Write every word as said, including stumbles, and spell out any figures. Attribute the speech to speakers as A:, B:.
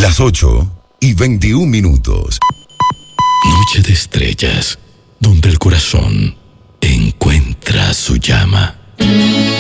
A: Las ocho y veintiún minutos.
B: Noche de estrellas, donde el corazón encuentra su llama.